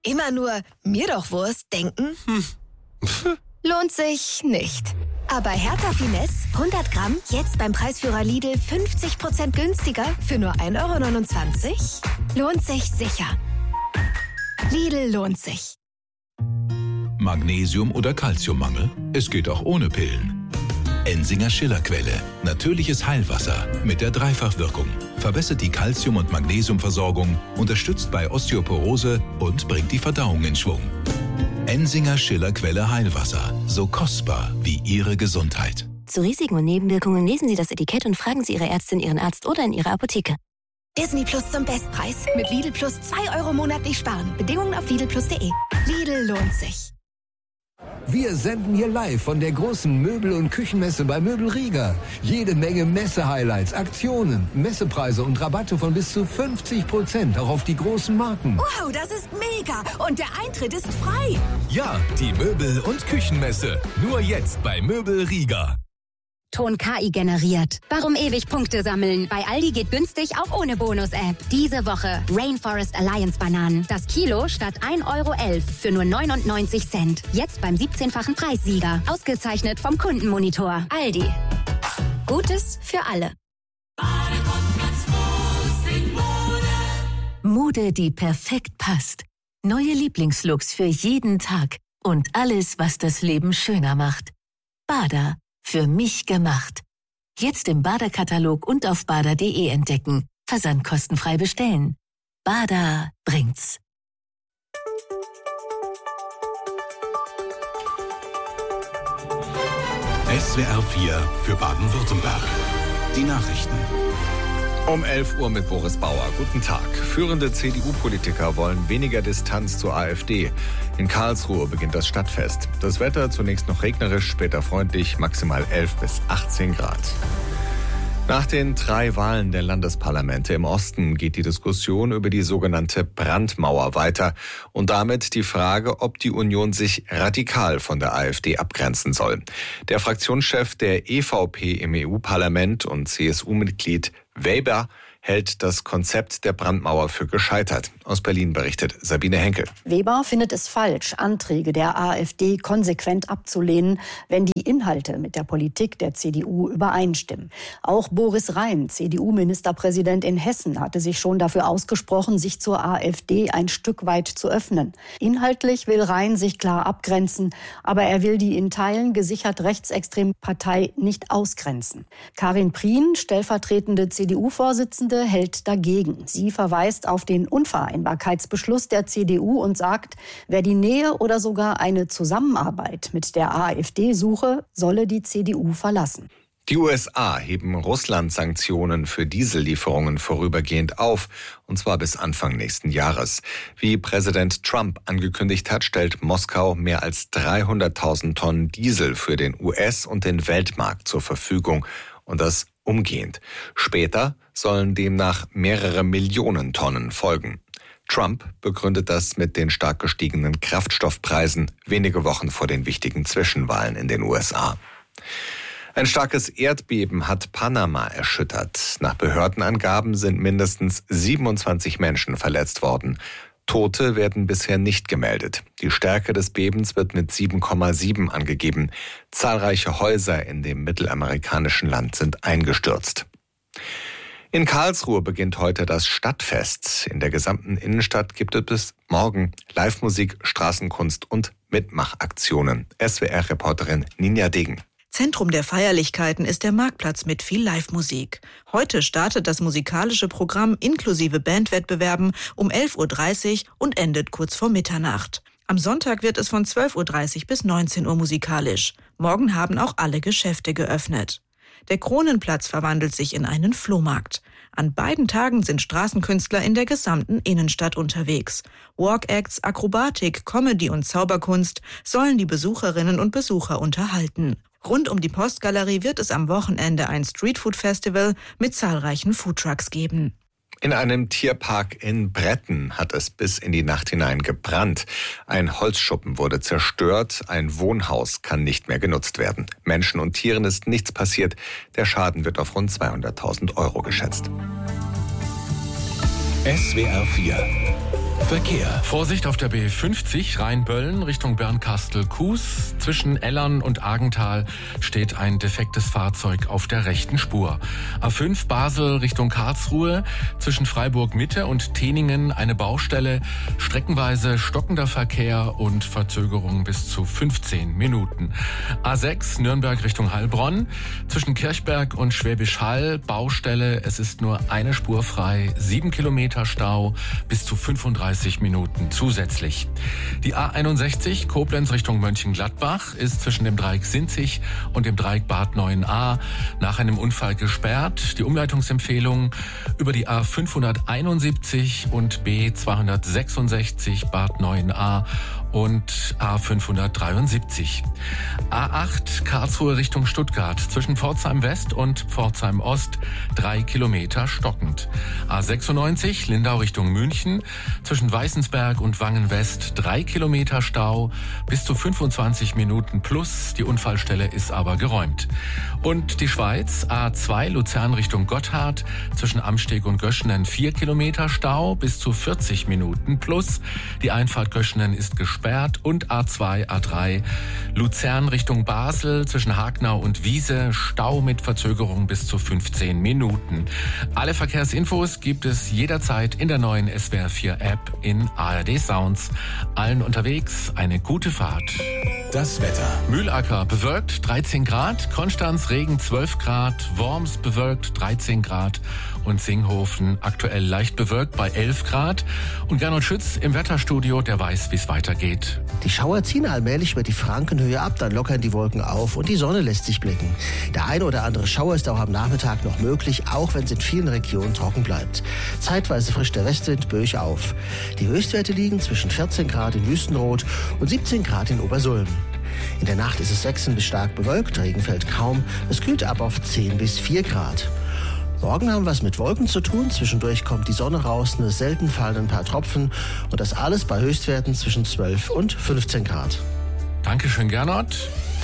Immer nur mir doch Wurst denken? Lohnt sich nicht. Aber Hertha Finesse 100 Gramm jetzt beim Preisführer Lidl 50% günstiger für nur 1,29 €? Lohnt sich sicher. Lidl lohnt sich. Magnesium- oder Calciummangel? Es geht auch ohne Pillen. Ensinger Schillerquelle. Natürliches Heilwasser mit der Dreifachwirkung. Verbessert die Calcium- und Magnesiumversorgung, unterstützt bei Osteoporose und bringt die Verdauung in Schwung. Ensinger Schillerquelle Heilwasser. So kostbar wie Ihre Gesundheit. Zu Risiken und Nebenwirkungen lesen Sie das Etikett und fragen Sie Ihre Ärztin, Ihren Arzt oder in Ihrer Apotheke. Disney Plus zum Bestpreis. Mit Lidl Plus 2 € monatlich sparen. Bedingungen auf lidlplus.de. Lidl lohnt sich. Wir senden hier live von der großen Möbel- und Küchenmesse bei Möbel Rieger. Jede Menge Messe-Highlights, Aktionen, Messepreise und Rabatte von bis zu 50%, auch auf die großen Marken. Wow, das ist mega. Und der Eintritt ist frei. Ja, die Möbel- und Küchenmesse. Nur jetzt bei Möbel Rieger. Ton KI generiert. Warum ewig Punkte sammeln? Bei Aldi geht günstig auch ohne Bonus-App. Diese Woche Rainforest Alliance Bananen. Das Kilo statt 1,11 € für nur 99 Cent. Jetzt beim 17-fachen Preissieger. Ausgezeichnet vom Kundenmonitor. Aldi. Gutes für alle. Mode, die perfekt passt. Neue Lieblingslooks für jeden Tag. Und alles, was das Leben schöner macht. Bada. Für mich gemacht. Jetzt im Bada-Katalog und auf bada.de entdecken. Versand kostenfrei bestellen. Bada bringt's. SWR 4 für Baden-Württemberg. Die Nachrichten. Um 11 Uhr mit Boris Bauer. Guten Tag. Führende CDU-Politiker wollen weniger Distanz zur AfD. In Karlsruhe beginnt das Stadtfest. Das Wetter zunächst noch regnerisch, später freundlich, maximal 11 bis 18 Grad. Nach den 3 Wahlen der Landesparlamente im Osten geht die Diskussion über die sogenannte Brandmauer weiter und damit die Frage, ob die Union sich radikal von der AfD abgrenzen soll. Der Fraktionschef der EVP im EU-Parlament und CSU-Mitglied Weber hält das Konzept der Brandmauer für gescheitert. Aus Berlin berichtet Sabine Henkel. Weber findet es falsch, Anträge der AfD konsequent abzulehnen, wenn die Inhalte mit der Politik der CDU übereinstimmen. Auch Boris Rhein, CDU-Ministerpräsident in Hessen, hatte sich schon dafür ausgesprochen, sich zur AfD ein Stück weit zu öffnen. Inhaltlich will Rhein sich klar abgrenzen, aber er will die in Teilen gesichert rechtsextreme Partei nicht ausgrenzen. Karin Prien, stellvertretende CDU-Vorsitzende, hält dagegen. Sie verweist auf den Unvereinbarkeitsbeschluss der CDU und sagt, wer die Nähe oder sogar eine Zusammenarbeit mit der AfD suche, solle die CDU verlassen. Die USA heben Russland-Sanktionen für Diesellieferungen vorübergehend auf, und zwar bis Anfang nächsten Jahres. Wie Präsident Trump angekündigt hat, stellt Moskau mehr als 300.000 Tonnen Diesel für den US- und den Weltmarkt zur Verfügung, und das umgehend. Später sollen demnach mehrere Millionen Tonnen folgen. Trump begründet das mit den stark gestiegenen Kraftstoffpreisen wenige Wochen vor den wichtigen Zwischenwahlen in den USA. Ein starkes Erdbeben hat Panama erschüttert. Nach Behördenangaben sind mindestens 27 Menschen verletzt worden. Tote werden bisher nicht gemeldet. Die Stärke des Bebens wird mit 7,7 angegeben. Zahlreiche Häuser in dem mittelamerikanischen Land sind eingestürzt. In Karlsruhe beginnt heute das Stadtfest. In der gesamten Innenstadt gibt es bis morgen Live-Musik, Straßenkunst und Mitmachaktionen. SWR-Reporterin Ninja Degen. Zentrum der Feierlichkeiten ist der Marktplatz mit viel Live-Musik. Heute startet das musikalische Programm inklusive Bandwettbewerben um 11:30 Uhr und endet kurz vor Mitternacht. Am Sonntag wird es von 12:30 Uhr bis 19 Uhr musikalisch. Morgen haben auch alle Geschäfte geöffnet. Der Kronenplatz verwandelt sich in einen Flohmarkt. An beiden Tagen sind Straßenkünstler in der gesamten Innenstadt unterwegs. Walk-Acts, Akrobatik, Comedy und Zauberkunst sollen die Besucherinnen und Besucher unterhalten. Rund um die Postgalerie wird es am Wochenende ein Streetfood-Festival mit zahlreichen Foodtrucks geben. In einem Tierpark in Bretten hat es bis in die Nacht hinein gebrannt. Ein Holzschuppen wurde zerstört, ein Wohnhaus kann nicht mehr genutzt werden. Menschen und Tieren ist nichts passiert. Der Schaden wird auf rund 200.000 € geschätzt. SWR 4 Verkehr. Vorsicht auf der B50 Rheinböllen Richtung Bernkastel-Kues. Zwischen Ellern und Argental steht ein defektes Fahrzeug auf der rechten Spur. A5 Basel Richtung Karlsruhe. Zwischen Freiburg-Mitte und Teningen eine Baustelle. Streckenweise stockender Verkehr und Verzögerung bis zu 15 Minuten. A6 Nürnberg Richtung Heilbronn. Zwischen Kirchberg und Schwäbisch Hall Baustelle. Es ist nur eine Spur frei. 7 Kilometer Stau bis zu 35 Minuten zusätzlich. Die A61 Koblenz Richtung Mönchengladbach ist zwischen dem Dreieck Sinzig und dem Dreieck Bad 9a nach einem Unfall gesperrt. Die Umleitungsempfehlung über die A571 und B266 Bad 9a und A573. A8 Karlsruhe Richtung Stuttgart zwischen Pforzheim West und Pforzheim Ost 3 Kilometer stockend. A96 Lindau Richtung München zwischen Weißensberg und Wangen West 3 Kilometer Stau bis zu 25 Minuten plus. Die Unfallstelle ist aber geräumt. Und die Schweiz A2 Luzern Richtung Gotthard zwischen Amsteg und Göschenen 4 Kilometer Stau bis zu 40 Minuten plus. Die Einfahrt Göschenen ist gesperrt. Und A2, A3 Luzern Richtung Basel zwischen Hagnau und Wiese Stau mit Verzögerung bis zu 15 Minuten. Alle Verkehrsinfos gibt es jederzeit in der neuen SWR 4 App in ARD Sounds. Allen unterwegs eine gute Fahrt. Das Wetter. Mühlacker bewölkt 13 Grad, Konstanz Regen 12 Grad, Worms bewölkt 13 Grad und Singhofen aktuell leicht bewölkt bei 11 Grad. Und Gernot Schütz im Wetterstudio, der weiß, wie es weitergeht. Die Schauer ziehen allmählich über die Frankenhöhe ab, dann lockern die Wolken auf und die Sonne lässt sich blicken. Der eine oder andere Schauer ist auch am Nachmittag noch möglich, auch wenn es in vielen Regionen trocken bleibt. Zeitweise frischt der Westwind böig auf. Die Höchstwerte liegen zwischen 14 Grad in Wüstenrot und 17 Grad in Obersulm. In der Nacht ist es wechselnd bis stark bewölkt, Regen fällt kaum, es kühlt ab auf 10 bis 4 Grad. Morgen haben wir es mit Wolken zu tun, zwischendurch kommt die Sonne raus, nur selten fallen ein paar Tropfen und das alles bei Höchstwerten zwischen 12 und 15 Grad. Dankeschön, Gernot.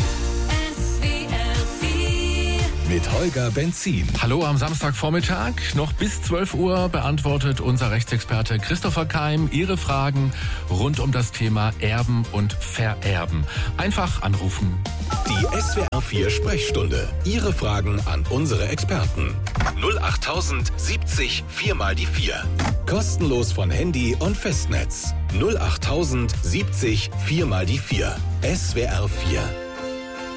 Mit Holger Benzin. Hallo am Samstagvormittag. Noch bis 12 Uhr beantwortet unser Rechtsexperte Christopher Keim Ihre Fragen rund um das Thema Erben und Vererben. Einfach anrufen. Die SWR 4 Sprechstunde. Ihre Fragen an unsere Experten. 08000 70 4 mal die 4. Kostenlos von Handy und Festnetz. 08000 70 4 mal die 4. SWR 4.